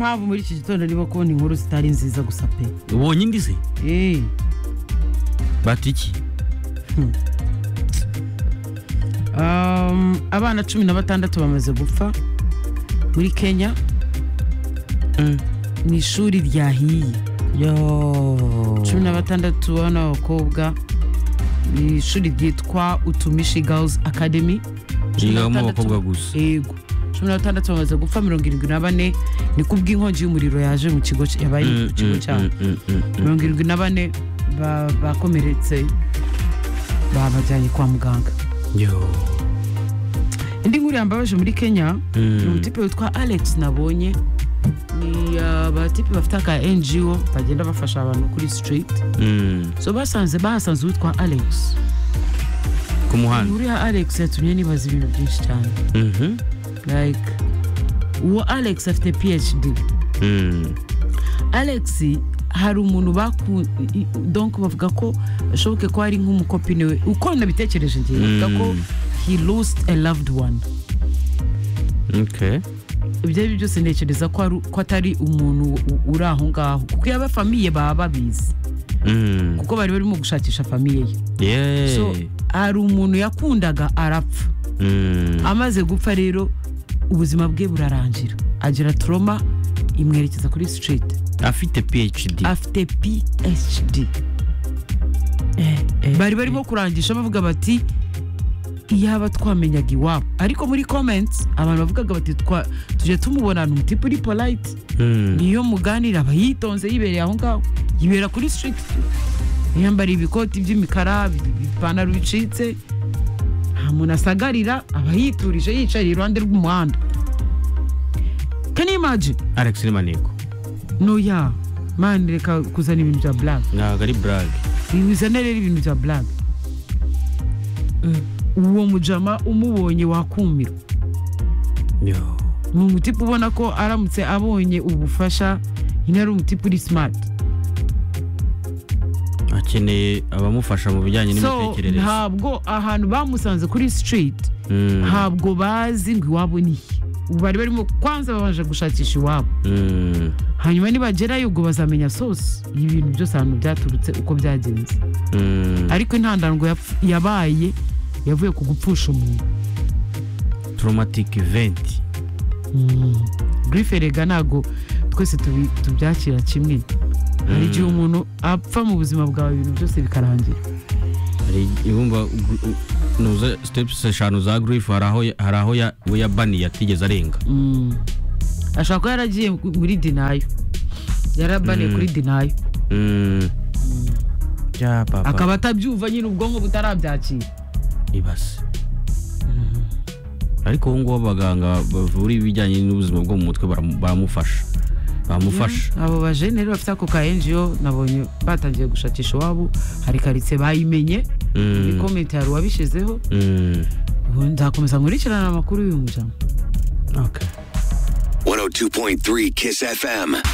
mpamvu muri iki gitondo nibo kubona inkuru zitari nziza gusa pe. ubonye indi se batiki abana 16 bamaze gupfa muri Kenya ni ishuri ryahiye. yo 16 bana b'abakobwa ni ishuri ryitwa Utumishi Girls Academy. yigamo abakobwa gusa. Yego 16 bamaze gupfa 74 ni kubw'inkongi y'umuriro yaje mu kigo yabaye mu kigo cyabo. 74 bakomeretse babajyanye kwa muganga. yo indi nkuru yambabaje muri Kenya ni umutipe witwa Alex nabonye ni abatipe bafite aka NGO bagenda bafasha abantu kuri street. So basanze witwa Alex ku muhanda. Muri Alex yatumye nibaza ibintu byinshi cyane. Like uwo Alex afite PhD. Alex hari umuntu donc bavuga ko ashoboke ko ari nk'umukopine we uko nabitekereje ngiye bavuga ko he lost a loved one. Okay. Ibyo byose ntekereza ko atari umuntu uri aho ngaho kuko yaba famiye baba babizi. Kuko bari barimo gushakisha famiye ye. So hari umuntu yakundaga arapfa. Amaze gupfa rero ubuzima bwe burarangira. Agira trauma imwerekeza kuri street. Afite PhD. Bari barimo kurangisha bavuga bati iyaba twamenyaga iwabo. Ariko muri comments abantu bavugaga bati tuje tumubonana umutipe uri polite. Niyo muganira aba yitonze yibereye aho ngaho. Yibera kuri street. Yambara ibikoti by'imikara ipantaro bicitse. Nta muntu asagarira aba yiturije yicaye iruhande rw'umuhanda. Can you imagine? Alex ni maneko. No ya. Man reka kuzana ibintu bya black. Ntabwo ari black. Ibizana rero ibintu bya black. Uwo mujama umubonye wakumira. Yo. Mu mutipe ubona ko aramutse abonye ubufasha inari umutipe uri smart. Akeneye abamufasha mu bijyanye n'imitekerereze. So ntabwo ahantu bamusanze kuri street ntabwo bazi ngo iwabo ni bari barimo kwanza babanje gushakisha iwabo. Hanyuma nibagerayo ubwo bazamenya source y'ibintu byose ahantu byaturutse uko byagenze. Ariko intandango yabaye yavuye ku gupfusha umuntu. Traumatic event. Grief erega nago twese tubyakira kimwe. Hari igihe umuntu apfa mu buzima bwawe ibintu byose bikarangira. Hari ibumba nuza steps 5 za grief hari aho we yabani yatigeze arenga. Ashaka ko yaragiye muri denial. Yarabane kuri denial. Ja papa. Akaba atabyumva nyine ubwonko butarabyakira. Ibase. Ariko ubu ngubu abaganga bavura ibijyanye n'ubuzima bwo mu mutwe baramufasha. Abo bajene rero bafite ako ka NGO nabonye batangiye gushakisha wabo hari karitse bayimenye. Ni comment yari wabishizeho. Nzakomeza nkurikirana amakuru y'uyu mujama. Okay. 102.3 Kiss FM.